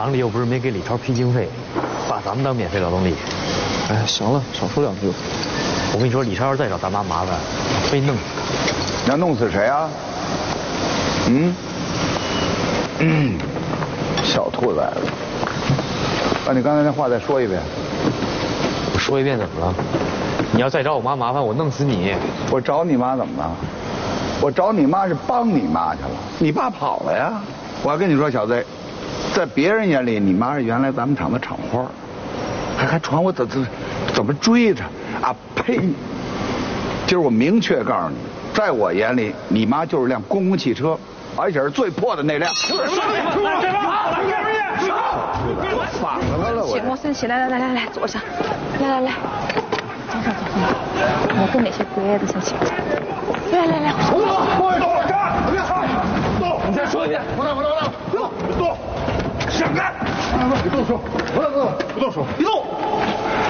厂里又不是没给李超批经费，把咱们当免费劳动力。 哎，行了，少说两句。 我跟你说，李超要是再找咱妈麻烦，非弄死他。 要弄死谁啊？小兔崽子，把你刚才那话再说一遍。 我说一遍怎么了？你要再找我妈麻烦，我弄死你！ 我找你妈怎么了？我找你妈是帮你妈去了，你爸跑了呀。我还跟你说，小子，在别人眼里，你妈是原来咱们厂的厂花，还传我怎么追她啊？呸！今儿我明确告诉你，在我眼里，你妈就是辆公共汽车，而且是最破的那辆。反了了！ 莫生气，来，坐下，来，走上，我跟那些鬼子生气。来， 你再说一遍，我来，动，想干！你动手，不动手，你动。